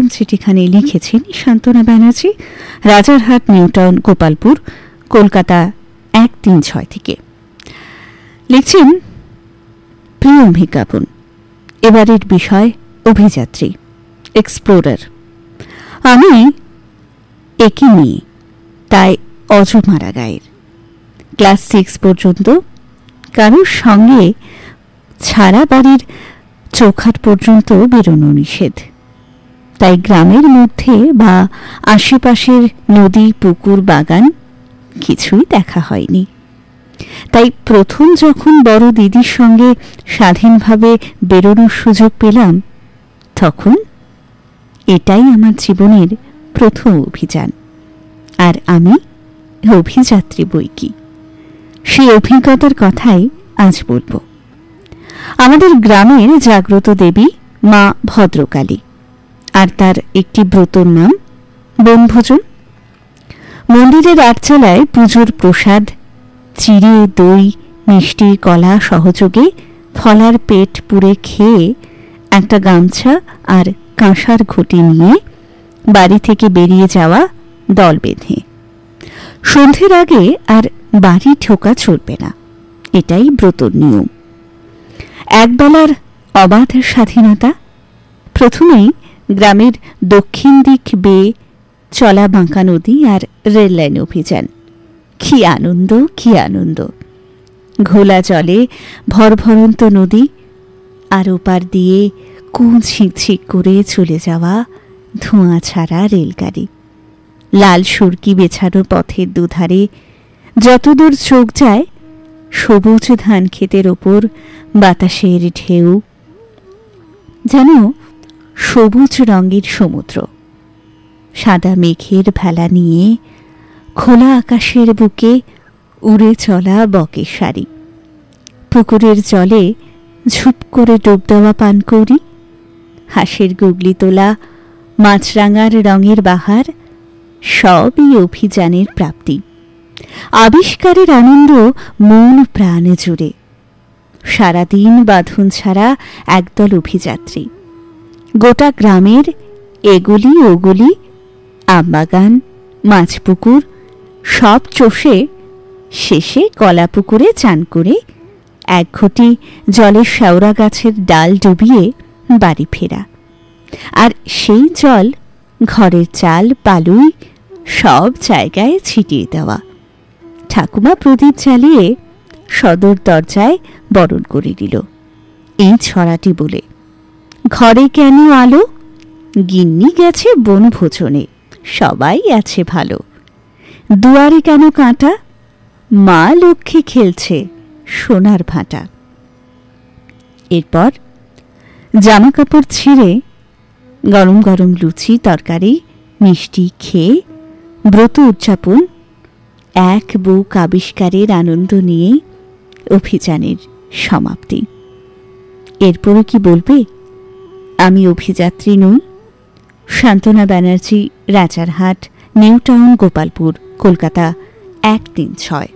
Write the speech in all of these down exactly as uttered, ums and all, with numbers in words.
চিঠিখানি লিখেছেন সান্ত্বনা ব্যানার্জি, রাজারহাট, নিউটাউন, গোপালপুর, কলকাতা এক তিন ছয় থেকে। লিখছেন, প্রিয় বিজ্ঞাপন, এবারের বিষয় অভিযাত্রী, এক্সপ্লোরার। আমি একই মেয়ে, তাই অজমারা গায়ের। ক্লাস সিক্স পর্যন্ত কারোর সঙ্গে ছাড়া বাড়ির চৌখাট পর্যন্ত বেরোনো নিষেধ। তাই গ্রামের মধ্যে বা আশেপাশের নদী, পুকুর, বাগান কিছুই দেখা হয়নি। তাই প্রথম যখন বড় দিদির সঙ্গে স্বাধীনভাবে বেরোনোর সুযোগ পেলাম, তখন এটাই আমার জীবনের প্রথম অভিযান। আর আমি অভিযাত্রী বই কি, সেই অভিজ্ঞতার কথাই আজ বলবো। আমাদের গ্রামের জাগ্রত দেবী মা ভদ্রকালী, আর তার একটি ব্রতর নাম বনভোজন। মন্দিরের আটচালায় পুজোর প্রসাদ, চিড়ে, দই, মিষ্টি, কলা সহযোগে ফলার পেট পুড়ে খেয়ে একটা গামছা আর কাঁসার ঘটি নিয়ে বাড়ি থেকে বেরিয়ে যাওয়া দল বেঁধে। সন্ধ্যের আগে আর বাড়ি ঢোকা চলবে না, এটাই ব্রতর নিয়ম। একবেলার অবাধ স্বাধীনতা। প্রথমেই গ্রামের দক্ষিণ দিক বেয়ে চলা বাঁকা নদী আর রেল লাইন অভিযান। কি আনন্দ, কি আনন্দ! ঘোলা জলে ভরভরন্ত নদী, আর ওপার দিয়ে কুঁ ঝিকঝিক করে চলে যাওয়া ধোঁয়া ছাড়া রেলগাড়ি। লাল সুরকি বেছানো পথের দুধারে যতদূর চোখ যায় সবুজ ধান ক্ষেতের ওপর বাতাসের ঢেউ, যেন সবুজ রঙের সমুদ্র। সাদা মেঘের ভেলা নিয়ে খোলা আকাশের বুকে উড়ে চলা বকের শাড়ি, পুকুরের জলে ঝুপ করে ডুব দেওয়া পানকৌড়ি, হাঁসের গুগলি তোলা মাছরাঙার রঙের বাহার, সবই অভিযানের প্রাপ্তি। আবিষ্কারের আনন্দ মন প্রাণ জুড়ে। সারাদিন বাঁধন ছাড়া একদল অভিযাত্রী গোটা গ্রামের এগুলি ওগুলি, আমবাগান, মাছপুকুর সব চষে শেষে কলা পুকুরে চান করে এক ঘটি জলের শেওড়া গাছের ডাল ডুবিয়ে বাড়ি ফেরা। আর সেই জল ঘরের চাল, পালুই সব জায়গায় ছিটিয়ে দেওয়া। ঠাকুমা প্রদীপ জ্বালিয়ে সদর দরজায় বরণ করে দিল এই ছড়াটি বলে, ঘরে কেন আলো, গিন্নি গেছে বনভোজনে, সবাই আছে ভালো। দুয়ারে কেন কাঁটা, মা লক্ষ্মী খেলছে সোনার ভাঁটা। এরপর জামা কাপড় ছিঁড়ে গরম গরম লুচি, তরকারি, মিষ্টি খেয়ে ব্রত উদযাপন, এক বুক আবিষ্কারের আনন্দ নিয়ে অভিযানের সমাপ্তি। এরপরও কি বলবে আমি অভিযাত্রী নই? সান্ত্বনা ব্যানার্জি, রাজারহাট, নিউটাউন, গোপালপুর, কলকাতা এক তিন ছয়।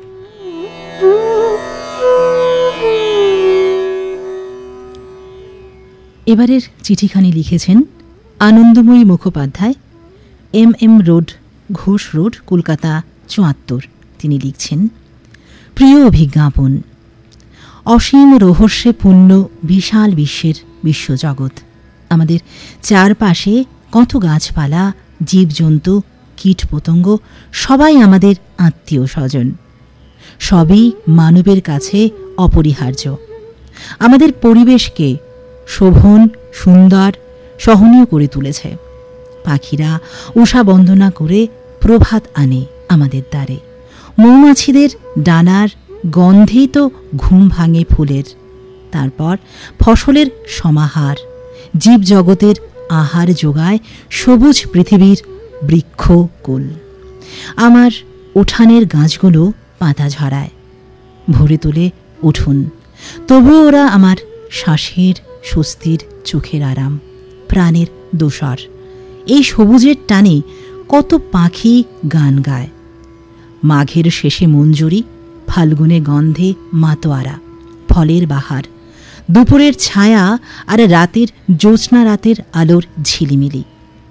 এবারের চিঠিখানি লিখেছেন আনন্দময়ী Mukhopadhyay, M M road, Ghosh road, Kolkata চুয়াত্তর। তিনি লিখছেন, প্রিয় অভিজ্ঞাপন, অসীম রহস্যে পূর্ণ বিশাল বিশ্বের বিশ্বজগৎ। আমাদের চারপাশে কত গাছপালা, জীবজন্তু, কীট পতঙ্গ, সবাই আমাদের আত্মীয় স্বজন। সবই মানবের কাছে অপরিহার্য। আমাদের পরিবেশকে শোভন, সুন্দর, সহনীয় করে তুলেছে। পাখিরা উষা বন্দনা করে প্রভাত আনে আমাদের দ্বারে। মৌমাছিদের ডানার গন্ধেই তো ঘুম ভাঙে ফুলের। তারপর ফসলের সমাহার, জীবজগতের আহার যোগায় সবুজ পৃথিবীর বৃক্ষকুল। আমার উঠানের গাছগুলো পাতা ঝরায়, ভরে তোলে উঠুন। তবুও ওরা আমার শ্বাসের স্বস্তির, চোখের আরাম, প্রাণের দোসর। এই সবুজের টানে কত পাখি গান গায়। মাঘের শেষে মঞ্জুরি, ফাল্গুনে গন্ধে মাতোয়ারা, ফলের বাহার, দুপুরের ছায়া আর রাতের জ্যোৎস্না রাতের আলোর ঝিলিমিলি।